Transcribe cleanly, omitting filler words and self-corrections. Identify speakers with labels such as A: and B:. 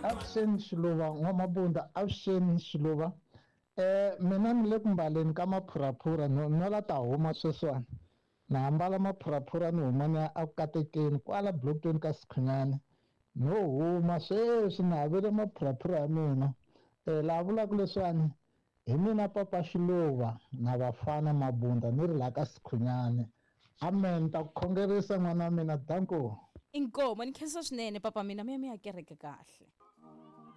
A: Avuxeni Xiluva n'wamabunda, avuxeni Xiluva. Mina ni le ku mbaleni ka maphuraphura no la ta huma sweswiwani na ambala maphuraphura ni huma ni ya a ku katekeni kwala blokweni ka Sikhunyani no huma sweswi na havile maphuraphura ya mina. Laha vulaka leswiwani hi mina Papa Xiluva na vafana Mabunda ni ri laha ka Sikhunyani. Amen, ta ku khongerisa n'wana wa mina, danko.
B: Inkomo ni khensa swinene papa mina mi ya kereke kahle.